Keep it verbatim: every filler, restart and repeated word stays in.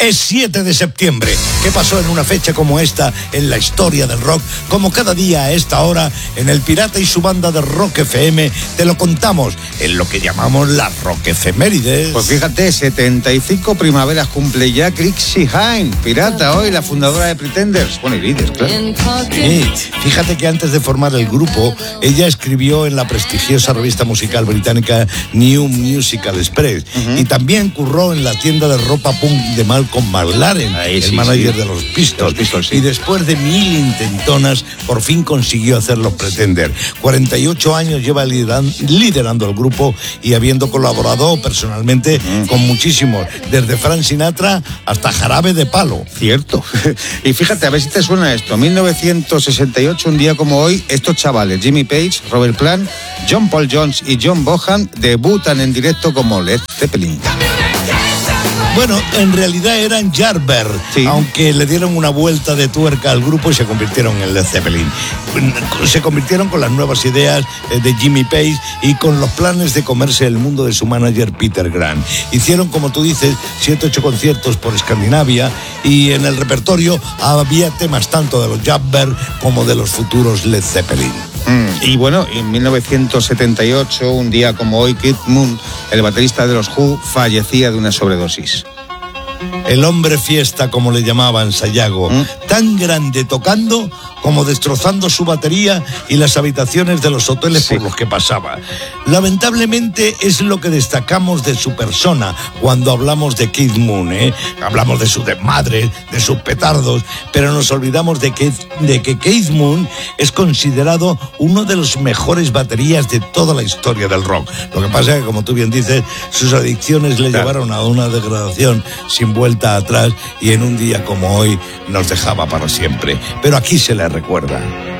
Es siete de septiembre. ¿Qué pasó en una fecha como esta en la historia del rock? Como cada día a esta hora, en El Pirata y su banda de Rock F M, te lo contamos en lo que llamamos la Rock Efemérides. Pues fíjate, setenta y cinco primaveras cumple ya Chrissie Hynde, pirata hoy, la fundadora de Pretenders. Bueno, y líder, claro. Sí, fíjate que antes de formar el grupo, ella escribió en la prestigiosa revista musical británica New Musical Express, uh-huh. y también curró en la tienda de ropa punk de Malcolm McLaren, Ahí, el sí, manager sí. de los Pistols. Los Pistols sí. Y después de mil intentonas, por fin consiguió hacerlos Pretender. cuarenta y ocho años lleva lideran, liderando el grupo y habiendo colaborado personalmente uh-huh. con muchísimos, desde Frank Sinatra hasta Jarabe de Palo. Cierto. Y fíjate, a ver si te suena esto. mil novecientos sesenta y ocho, un día como hoy, estos chavales, Jimmy Page, Robert Plant, John Paul Jones y John Bonham, debutan en directo como Led Zeppelin. Bueno, en realidad eran Yardbirds, sí. aunque le dieron una vuelta de tuerca al grupo y se convirtieron en Led Zeppelin. Se convirtieron con las nuevas ideas de Jimmy Page y con los planes de comerse el mundo de su manager Peter Grant. Hicieron, como tú dices, siete, ocho conciertos por Escandinavia y en el repertorio había temas tanto de los Yardbirds como de los futuros Led Zeppelin. Mm. Y bueno, en mil novecientos setenta y ocho, un día como hoy, Keith Moon, el baterista de los Who, fallecía de una sobredosis. El hombre fiesta, como le llamaban Sayago, ¿Mm? tan grande tocando como destrozando su batería y las habitaciones de los hoteles sí. por los que pasaba. Lamentablemente es lo que destacamos de su persona cuando hablamos de Keith Moon, ¿eh? Hablamos de sus desmadres, de sus petardos, pero nos olvidamos de que, de que Keith Moon es considerado uno de los mejores baterías de toda la historia del rock. Lo que pasa es que, como tú bien dices, sus adicciones le claro. llevaron a una degradación sin vuelta atrás y en un día como hoy nos dejaba para siempre. Pero aquí se le recuerda.